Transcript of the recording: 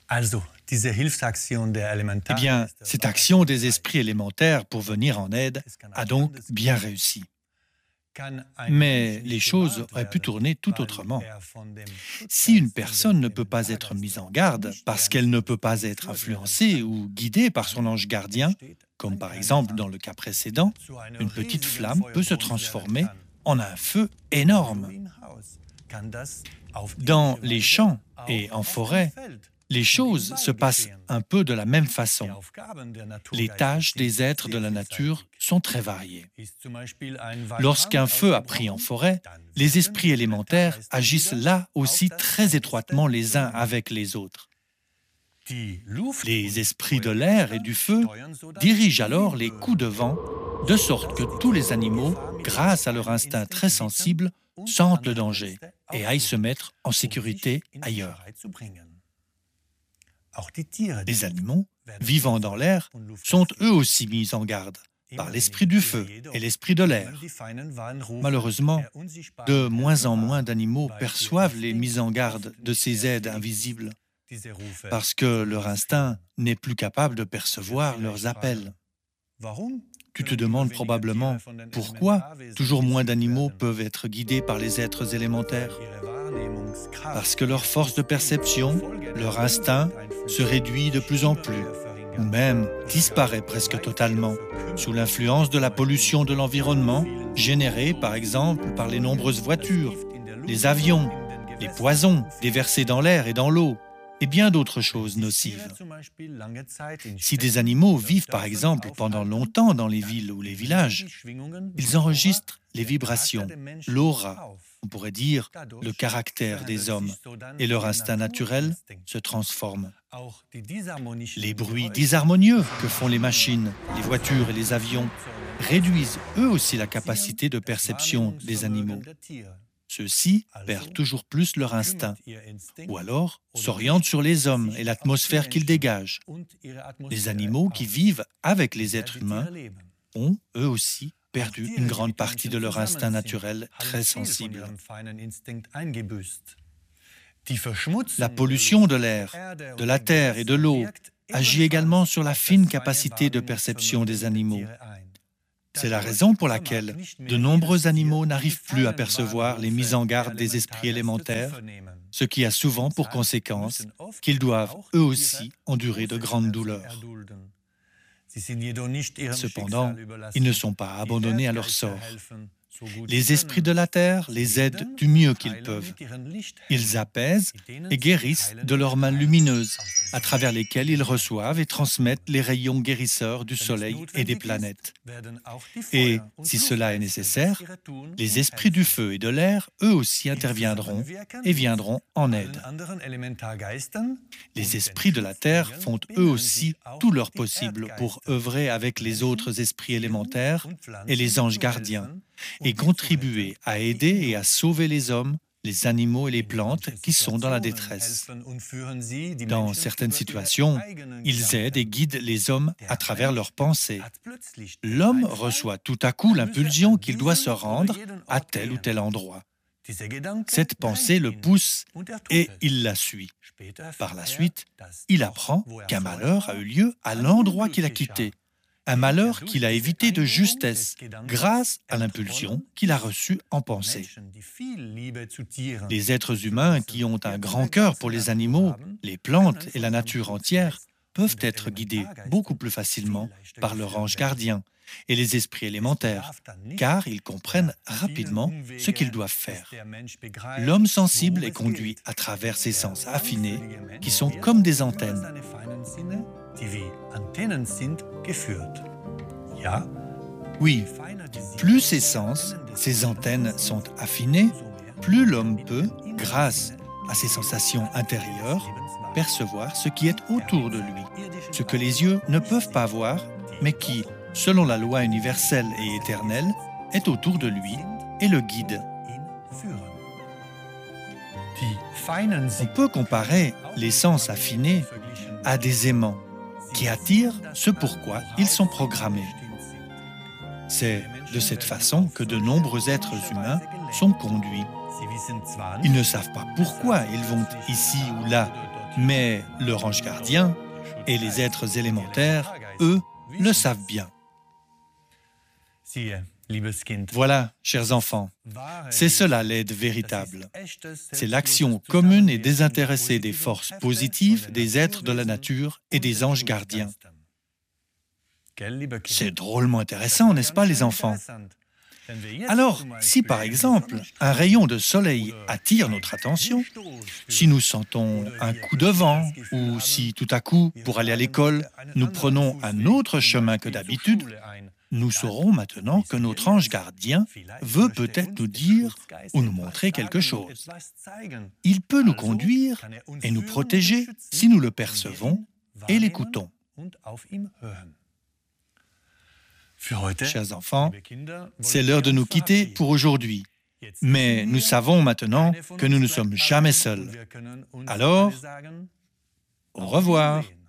Eh bien, cette action des esprits élémentaires pour venir en aide a donc bien réussi. Mais les choses auraient pu tourner tout autrement. Si une personne ne peut pas être mise en garde parce qu'elle ne peut pas être influencée ou guidée par son ange gardien, comme par exemple dans le cas précédent, une petite flamme peut se transformer en un feu énorme. Dans les champs et en forêt, les choses se passent un peu de la même façon. Les tâches des êtres de la nature sont très variées. Lorsqu'un feu a pris en forêt, les esprits élémentaires agissent là aussi très étroitement les uns avec les autres. Les esprits de l'air et du feu dirigent alors les coups de vent, de sorte que tous les animaux, grâce à leur instinct très sensible, sentent le danger et aillent se mettre en sécurité ailleurs. Les animaux, vivant dans l'air, sont eux aussi mis en garde par l'esprit du feu et l'esprit de l'air. Malheureusement, de moins en moins d'animaux perçoivent les mises en garde de ces aides invisibles, parce que leur instinct n'est plus capable de percevoir leurs appels. Tu te demandes probablement pourquoi toujours moins d'animaux peuvent être guidés par les êtres élémentaires. Parce que leur force de perception, leur instinct, se réduit de plus en plus, ou même disparaît presque totalement, sous l'influence de la pollution de l'environnement, générée par exemple par les nombreuses voitures, les avions, les poisons déversés dans l'air et dans l'eau, et bien d'autres choses nocives. Si des animaux vivent par exemple pendant longtemps dans les villes ou les villages, ils enregistrent les vibrations, l'aura, on pourrait dire le caractère des hommes, et leur instinct naturel se transforme. Les bruits disharmonieux que font les machines, les voitures et les avions réduisent eux aussi la capacité de perception des animaux. Ceux-ci perdent toujours plus leur instinct, ou alors s'orientent sur les hommes et l'atmosphère qu'ils dégagent. Les animaux qui vivent avec les êtres humains ont, eux aussi, perdu une grande partie de leur instinct naturel très sensible. La pollution de l'air, de la terre et de l'eau agit également sur la fine capacité de perception des animaux. C'est la raison pour laquelle de nombreux animaux n'arrivent plus à percevoir les mises en garde des esprits élémentaires, ce qui a souvent pour conséquence qu'ils doivent eux aussi endurer de grandes douleurs. Cependant, ils ne sont pas abandonnés à leur sort. Les esprits de la terre les aident du mieux qu'ils peuvent. Ils apaisent et guérissent de leurs mains lumineuses, à travers lesquelles ils reçoivent et transmettent les rayons guérisseurs du soleil et des planètes. Et, si cela est nécessaire, les esprits du feu et de l'air, eux aussi, interviendront et viendront en aide. Les esprits de la terre font eux aussi tout leur possible pour œuvrer avec les autres esprits élémentaires et les anges gardiens, et contribuer à aider et à sauver les hommes, les animaux et les plantes qui sont dans la détresse. Dans certaines situations, ils aident et guident les hommes à travers leurs pensées. L'homme reçoit tout à coup l'impulsion qu'il doit se rendre à tel ou tel endroit. Cette pensée le pousse et il la suit. Par la suite, il apprend qu'un malheur a eu lieu à l'endroit qu'il a quitté. Un malheur qu'il a évité de justesse grâce à l'impulsion qu'il a reçue en pensée. Les êtres humains qui ont un grand cœur pour les animaux, les plantes et la nature entière peuvent être guidés beaucoup plus facilement par leur ange gardien et les esprits élémentaires, car ils comprennent rapidement ce qu'ils doivent faire. L'homme sensible est conduit à travers ses sens affinés qui sont comme des antennes. Oui, plus ses sens, ses antennes sont affinées, plus l'homme peut, grâce à ses sensations intérieures, percevoir ce qui est autour de lui, ce que les yeux ne peuvent pas voir, mais qui, selon la loi universelle et éternelle, est autour de lui et le guide. On peut comparer les sens affinés à des aimants qui attirent ce pourquoi ils sont programmés. C'est de cette façon que de nombreux êtres humains sont conduits. Ils ne savent pas pourquoi ils vont ici ou là, Mais leur ange gardien et les êtres élémentaires, eux, le savent bien. Voilà, chers enfants, c'est cela l'aide véritable. C'est l'action commune et désintéressée des forces positives des êtres de la nature et des anges gardiens. C'est drôlement intéressant, n'est-ce pas, les enfants? Alors, si par exemple, un rayon de soleil attire notre attention, si nous sentons un coup de vent, ou si tout à coup, pour aller à l'école, nous prenons un autre chemin que d'habitude, nous saurons maintenant que notre ange gardien veut peut-être nous dire ou nous montrer quelque chose. Il peut nous conduire et nous protéger si nous le percevons et l'écoutons. Chers enfants, c'est l'heure de nous quitter pour aujourd'hui. Mais nous savons maintenant que nous ne sommes jamais seuls. Alors, au revoir.